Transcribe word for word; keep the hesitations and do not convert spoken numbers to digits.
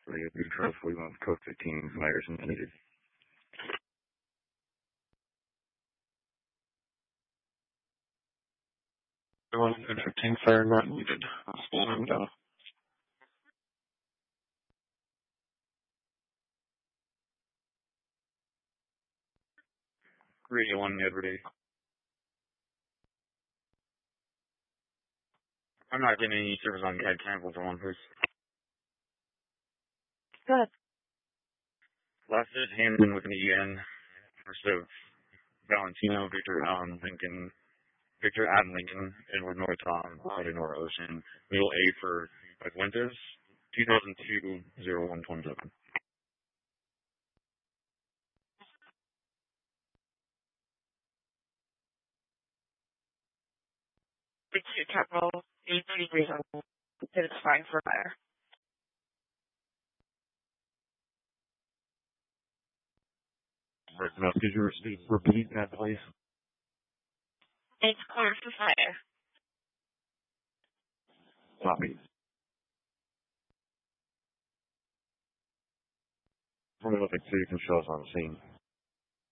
The Bucharest Williams Code fifteen Myerson needed. one fifteen fire not needed. Hospital down. Radio one Edward. I'm not getting any service on Ed Campbell for one, please. Good. Last is Hamden with an E N. First of Valentino, Victor Allen Lincoln, Victor Adam Lincoln, Edward North Tom, Eleanor Ocean, Middle A for Winters, two thousand two oh one twenty-seven. Victor Capital, eight thirty degrees on. It's fine for fire. Now, could you repeat that, please? It's clear for fire. Copy. From the Olympic City can show us on the scene.